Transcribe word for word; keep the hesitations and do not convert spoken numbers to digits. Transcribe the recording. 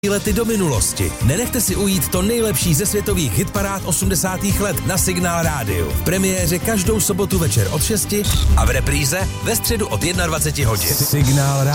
Lety do minulosti. Nenechte si ujít to nejlepší ze světových hitparád osmdesátých let na Signál Rádiu. V premiéře každou sobotu večer od šesti a v repríze ve středu od dvacet jedna hodin. Signál